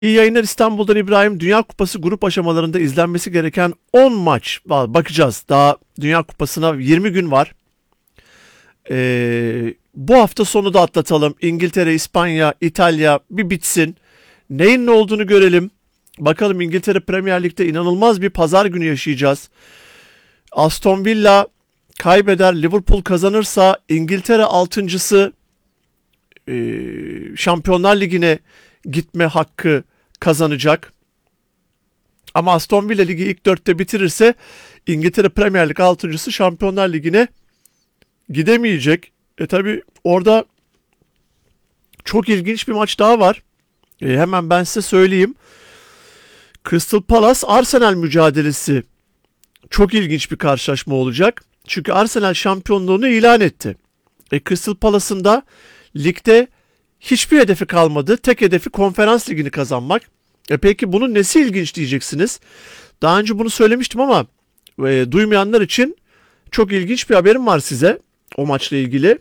İyi yayınlar İstanbul'dan İbrahim. Dünya Kupası grup aşamalarında izlenmesi gereken 10 maç var. Bakacağız. Daha Dünya Kupası'na 20 gün var. Bu hafta sonu da atlatalım. İngiltere, İspanya, İtalya bir bitsin. Neyin ne olduğunu görelim. Bakalım, İngiltere Premier Lig'de inanılmaz bir pazar günü yaşayacağız. Aston Villa kaybeder, Liverpool kazanırsa İngiltere 6.'sı Şampiyonlar Ligi'ne gitme hakkı kazanacak. Ama Aston Villa ligi ilk 4'te bitirirse İngiltere Premier Lig 6.'sı Şampiyonlar Ligi'ne gidemeyecek. Tabi orada çok ilginç bir maç daha var. Hemen ben size söyleyeyim. Crystal Palace Arsenal mücadelesi çok ilginç bir karşılaşma olacak. Çünkü Arsenal şampiyonluğunu ilan etti. Crystal Palace'ın da ligde hiçbir hedefi kalmadı. Tek hedefi Konferans Ligi'ni kazanmak. Peki bunun nesi ilginç diyeceksiniz. Daha önce bunu söylemiştim ama duymayanlar için çok ilginç bir haberim var size o maçla ilgili.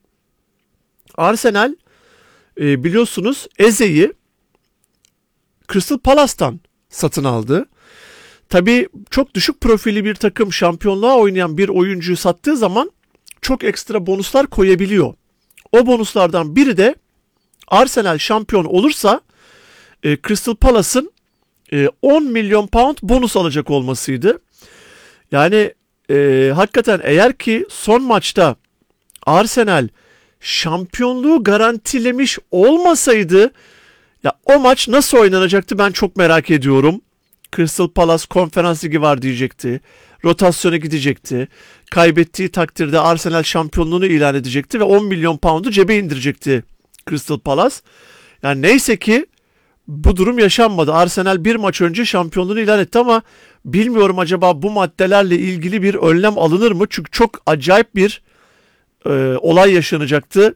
Arsenal biliyorsunuz Eze'yi Crystal Palace'tan satın aldı. Tabii çok düşük profili bir takım şampiyonluğa oynayan bir oyuncuyu sattığı zaman çok ekstra bonuslar koyabiliyor. O bonuslardan biri de Arsenal şampiyon olursa Crystal Palace'ın 10 milyon pound bonus alacak olmasıydı. Yani hakikaten eğer ki son maçta Arsenal şampiyonluğu garantilemiş olmasaydı, ya o maç nasıl oynanacaktı ben çok merak ediyorum. Crystal Palace Konferans Ligi var diyecekti. Rotasyona gidecekti. Kaybettiği takdirde Arsenal şampiyonluğunu ilan edecekti ve 10 milyon pound'u cebe indirecekti Crystal Palace. Yani neyse ki bu durum yaşanmadı. Arsenal bir maç önce şampiyonluğunu ilan etti ama bilmiyorum acaba bu maddelerle ilgili bir önlem alınır mı? Çünkü çok acayip bir olay yaşanacaktı.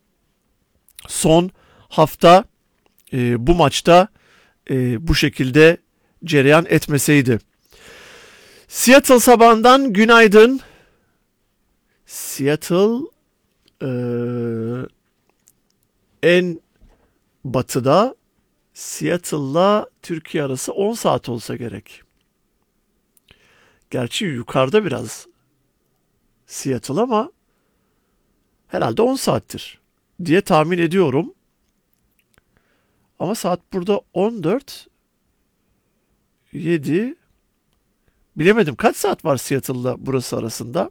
Son hafta bu maçta bu şekilde cereyan etmeseydi. Seattle sabahından günaydın. Seattle en batıda, Seattle'la Türkiye arası 10 saat olsa gerek. Gerçi yukarıda biraz Seattle ama herhalde 10 saattir diye tahmin ediyorum. Ama saat burada 14, 7, bilemedim kaç saat var Seattle'la burası arasında.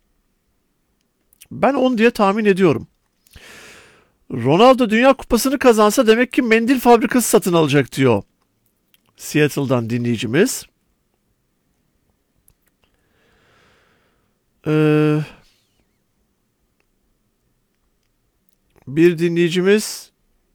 Ben 10 diye tahmin ediyorum. Ronaldo Dünya Kupası'nı kazansa demek ki mendil fabrikası satın alacak diyor Seattle'dan dinleyicimiz. Bir dinleyicimiz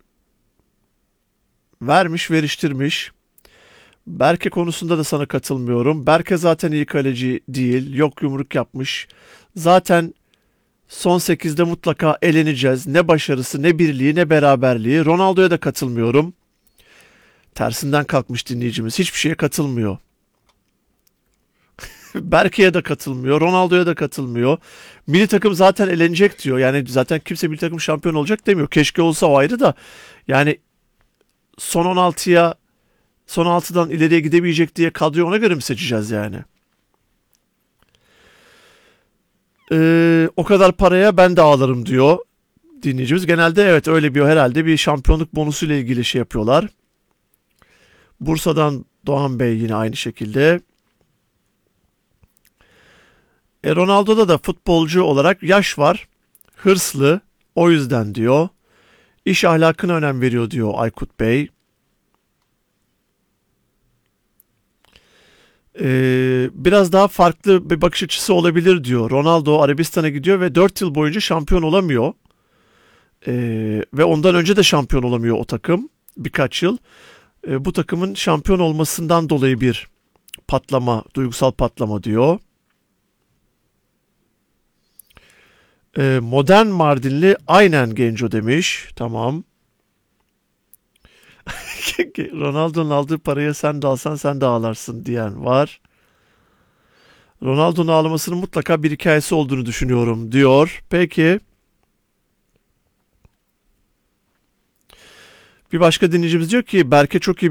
vermiş veriştirmiş. Berke konusunda da sana katılmıyorum. Berke zaten iyi kaleci değil. Yok yumruk yapmış. Zaten son 8'de mutlaka eleneceğiz. Ne başarısı, ne birliği, ne beraberliği. Ronaldo'ya da katılmıyorum. Tersinden kalkmış dinleyicimiz. Hiçbir şeye katılmıyor. Berke'ye de katılmıyor. Ronaldo'ya da katılmıyor. Milli takım zaten elenecek diyor. Yani zaten kimse milli takım şampiyon olacak demiyor. Keşke olsa, o ayrı da. Yani son 16'ya, son 6'dan ileriye gidemeyecek diye kadroyu ona göre mi seçeceğiz yani? O kadar paraya ben de ağlarım diyor dinleyicimiz. Genelde evet öyle bir, herhalde bir şampiyonluk bonusu ile ilgili şey yapıyorlar. Bursa'dan Doğan Bey yine aynı şekilde. Ronaldo'da da futbolcu olarak yaş var. Hırslı, o yüzden diyor. İş ahlakına önem veriyor diyor Aykut Bey. Biraz daha farklı bir bakış açısı olabilir diyor. Ronaldo Arabistan'a gidiyor ve 4 yıl boyunca şampiyon olamıyor. Ve ondan önce de şampiyon olamıyor o takım. Birkaç yıl. Bu takımın şampiyon olmasından dolayı bir patlama, duygusal patlama diyor. Modern Mardinli aynen Genco demiş. Tamam. Ronaldo'nun aldığı paraya sen de alsan sen de ağlarsın diyen var. Ronaldo'nun ağlamasının mutlaka bir hikayesi olduğunu düşünüyorum diyor. Peki. Bir başka dinleyicimiz diyor ki Berke çok iyi